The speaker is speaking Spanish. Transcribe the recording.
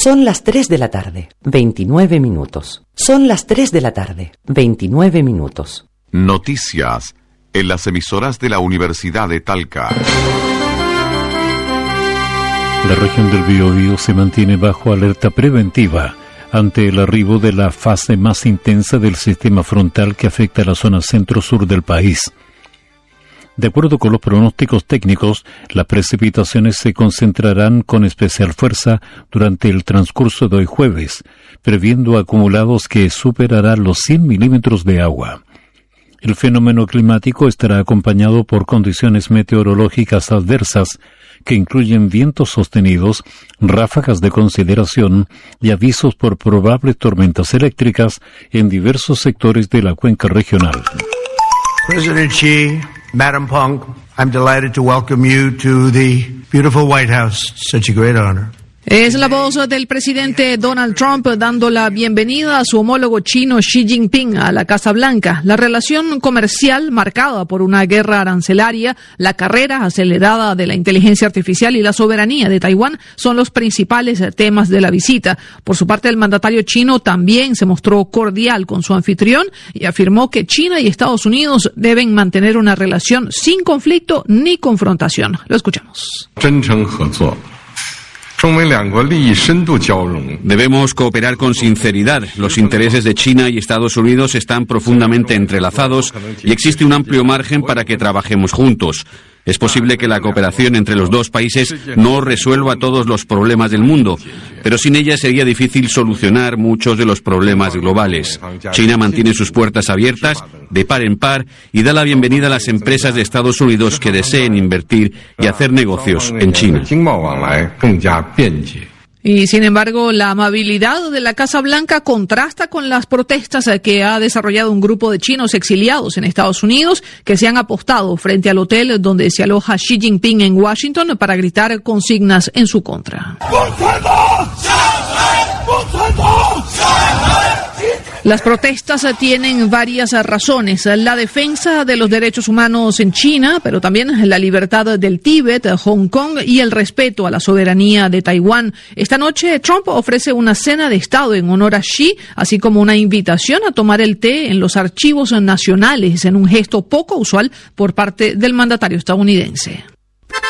Son las 3 de la tarde, 29 minutos. Son las 3 de la tarde, 29 minutos. Noticias en las emisoras de la Universidad de Talca. La región del Biobío se mantiene bajo alerta preventiva ante el arribo de la fase más intensa del sistema frontal que afecta a la zona centro-sur del país. De acuerdo con los pronósticos técnicos, las precipitaciones se concentrarán con especial fuerza durante el transcurso de hoy jueves, previendo acumulados que superarán los 100 milímetros de agua. El fenómeno climático estará acompañado por condiciones meteorológicas adversas que incluyen vientos sostenidos, ráfagas de consideración y avisos por probables tormentas eléctricas en diversos sectores de la cuenca regional. President Xi, Madam Peng, I'm delighted to welcome you to the beautiful White House. Such a great honor. Es la voz del presidente Donald Trump dando la bienvenida a su homólogo chino Xi Jinping a la Casa Blanca. La relación comercial marcada por una guerra arancelaria, la carrera acelerada de la inteligencia artificial y la soberanía de Taiwán son los principales temas de la visita. Por su parte, el mandatario chino también se mostró cordial con su anfitrión y afirmó que China y Estados Unidos deben mantener una relación sin conflicto ni confrontación. Lo escuchamos. Debemos cooperar con sinceridad. Los intereses de China y Estados Unidos están profundamente entrelazados y existe un amplio margen para que trabajemos juntos. Es posible que la cooperación entre los dos países no resuelva todos los problemas del mundo, pero sin ella sería difícil solucionar muchos de los problemas globales. China mantiene sus puertas abiertas, de par en par, y da la bienvenida a las empresas de Estados Unidos que deseen invertir y hacer negocios en China. Y sin embargo, la amabilidad de la Casa Blanca contrasta con las protestas que ha desarrollado un grupo de chinos exiliados en Estados Unidos que se han apostado frente al hotel donde se aloja Xi Jinping en Washington para gritar consignas en su contra. Las protestas tienen varias razones. La defensa de los derechos humanos en China, pero también la libertad del Tíbet, Hong Kong y el respeto a la soberanía de Taiwán. Esta noche Trump ofrece una cena de Estado en honor a Xi, así como una invitación a tomar el té en los archivos nacionales, en un gesto poco usual por parte del mandatario estadounidense.